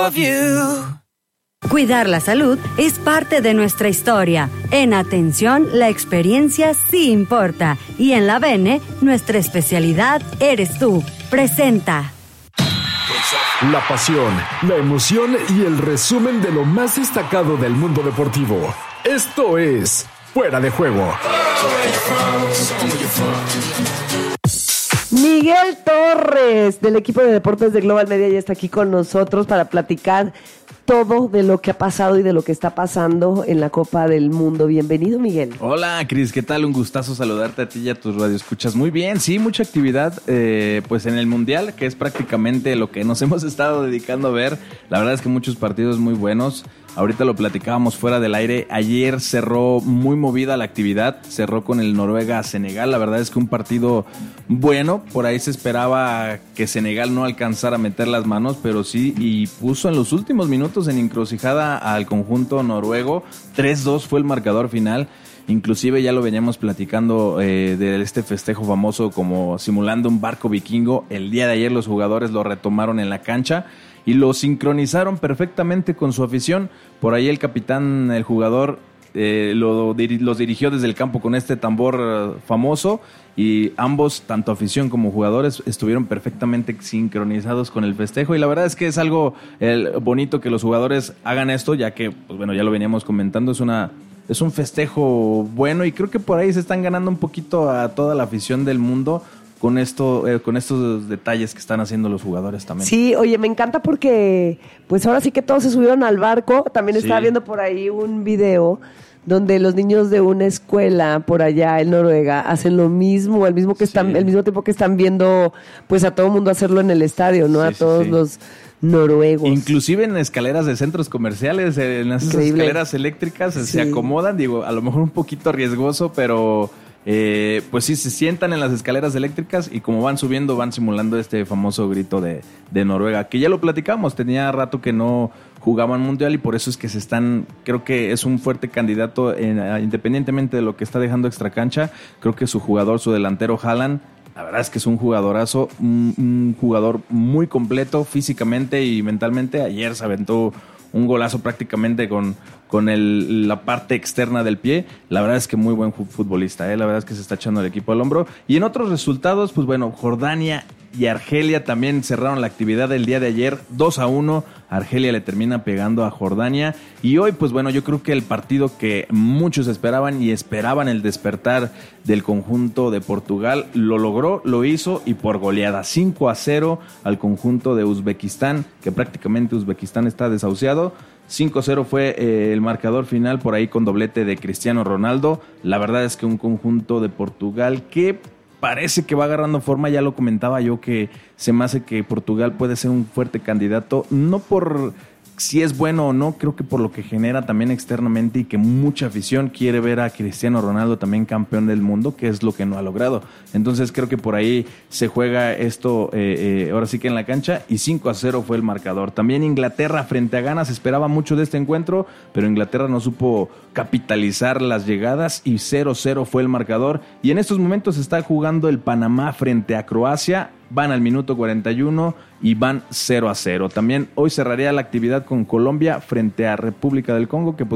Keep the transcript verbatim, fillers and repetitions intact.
Cuidar la salud es parte de nuestra historia. En Atención, la experiencia sí importa. Y en la Bene, nuestra especialidad eres tú. Presenta. La pasión, la emoción y el resumen de lo más destacado del mundo deportivo. Esto es Fuera de Juego. Miguel Torres, del equipo de deportes de Global Media, ya está aquí con nosotros para platicar todo de lo que ha pasado y de lo que está pasando en la Copa del Mundo. Bienvenido, Miguel. Hola, Cris, ¿qué tal? Un gustazo saludarte a ti y a tus radioescuchas. Muy bien, sí, mucha actividad eh, pues en el Mundial, que es prácticamente lo que nos hemos estado dedicando a ver. La verdad es que muchos partidos muy buenos. Ahorita lo platicábamos fuera del aire. Ayer cerró muy movida la actividad. Cerró con el Noruega-Senegal. La verdad es que un partido bueno. Por ahí se esperaba que Senegal no alcanzara a meter las manos, pero sí, y puso en los últimos minutos en encrucijada al conjunto noruego. tres dos fue el marcador final. Inclusive ya lo veníamos platicando eh, de este festejo famoso como simulando un barco vikingo. El día de ayer los jugadores lo retomaron en la cancha y lo sincronizaron perfectamente con su afición. Por ahí el capitán, el jugador, eh, lo, los dirigió desde el campo con este tambor uh, famoso, y ambos, tanto afición como jugadores, estuvieron perfectamente sincronizados con el festejo. Y la verdad es que es algo el, bonito que los jugadores hagan esto, ya que, pues bueno, ya lo veníamos comentando, es una... Es un festejo bueno y creo que por ahí se están ganando un poquito a toda la afición del mundo con esto, eh, con estos detalles que están haciendo los jugadores también. Sí, oye, me encanta porque pues ahora sí que todos se subieron al barco. También estaba sí. viendo por ahí un video donde los niños de una escuela por allá en Noruega hacen lo mismo, al mismo que están, sí. el mismo tiempo que están viendo pues a todo el mundo hacerlo en el estadio, ¿no? Sí, a todos sí, sí. los noruegos. Inclusive en escaleras de centros comerciales, en las Increíble. escaleras eléctricas sí. se acomodan, digo, a lo mejor un poquito riesgoso, pero eh, pues sí, se sientan en las escaleras eléctricas y como van subiendo van simulando este famoso grito de, de Noruega, que ya lo platicamos, tenía rato que no jugaban mundial y por eso es que se están, creo que es un fuerte candidato, en, independientemente de lo que está dejando extra cancha. Creo que su jugador, su delantero Haaland, la verdad es que es un jugadorazo, un, un jugador muy completo físicamente y mentalmente. Ayer se aventó un golazo prácticamente con, con el, la parte externa del pie. La verdad es que muy buen futbolista, ¿eh? La verdad es que se está echando el equipo al hombro. Y en otros resultados, pues bueno, Jordania y Argelia también cerraron la actividad del día de ayer, dos a uno. Argelia le termina pegando a Jordania. Y hoy, pues bueno, yo creo que el partido que muchos esperaban y esperaban el despertar del conjunto de Portugal, lo logró, lo hizo y por goleada. cinco a cero al conjunto de Uzbekistán, que prácticamente Uzbekistán está desahuciado. cinco a cero fue eh, el marcador final, por ahí con doblete de Cristiano Ronaldo. La verdad es que un conjunto de Portugal que parece que va agarrando forma. Ya lo comentaba yo que se me hace que Portugal puede ser un fuerte candidato, no por si es bueno o no, creo que por lo que genera también externamente y que mucha afición quiere ver a Cristiano Ronaldo también campeón del mundo, que es lo que no ha logrado. Entonces creo que por ahí se juega esto eh, eh, ahora sí que en la cancha, y cinco a cero fue el marcador. También Inglaterra frente a Ghana, se esperaba mucho de este encuentro, pero Inglaterra no supo capitalizar las llegadas y cero cero fue el marcador. Y en estos momentos se está jugando el Panamá frente a Croacia. Van al minuto cuarenta y uno y van cero a cero. También hoy cerraría la actividad con Colombia frente a República del Congo, que